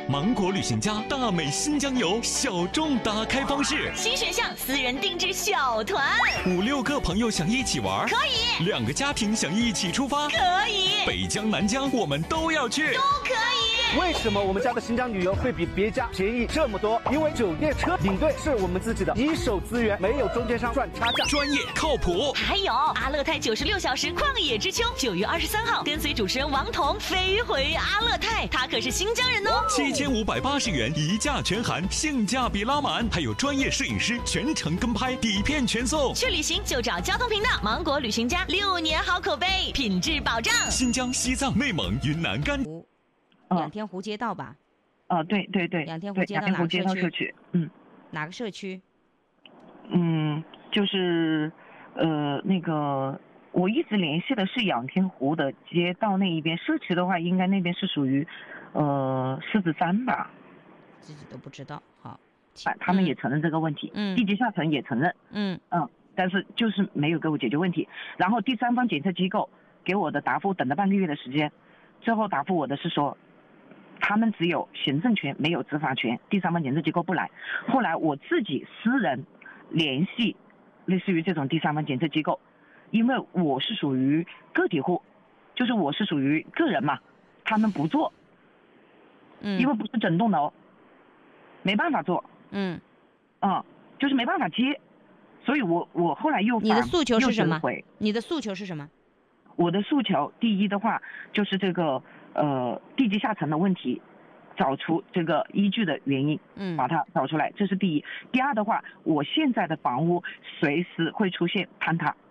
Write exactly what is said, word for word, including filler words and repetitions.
芒果旅行家大美新疆游小众打开方式， 新选项私人定制小团， 五六个朋友想一起玩可以， 两个家庭想一起出发可以， 北疆南疆我们都要去， 都可以。 为什么我们家的新疆旅游会比别家便宜这么多？因为酒店、车、领队是我们自己的，一手资源，没有中间商赚差价， 专业靠谱。 还有阿勒泰九十六小时旷野之秋，九月二十三号跟随主持人王彤飞回阿勒泰，他可是新疆人哦。 七千五百八十元一价全含，性价比拉满，还有专业摄影师全程跟拍，底片全送。 去旅行就找交通频道，芒果旅行家六年好口碑，品质保障。 新疆、西藏、内蒙、云南甘。 两天湖街道吧？ 哦、呃，对对对， 两天湖街道哪个社区？ 社区？ 嗯， 哪个社区？ 嗯，就是呃那个，我一直联系的是仰天湖的街道那一边，社区的话应该那边是属于呃狮子山吧？ 自己都不知道，好， 他们也承认这个问题， 嗯， 地级下层也承认， 嗯嗯，但是就是没有给我解决问题。然后第三方检测机构给我的答复等了半个月的时间，最后答复我的是说，他们只有行政权没有执法权，第三方检测机构不来。后来我自己私人联系类似于这种第三方检测机构，因为我是属于个体户，就是我是属于个人嘛，他们不做， 嗯， 因为不是整栋楼，没办法做， 嗯， 嗯，就是没办法接，所以我我后来又你的诉求是什么？ 又你的诉求是什么？ 我的诉求，第一的话就是这个呃地级下层的问题，找出这个依据的原因， 嗯， 把它找出来，这是第一。第二的话，我现在的房屋随时会出现坍塌，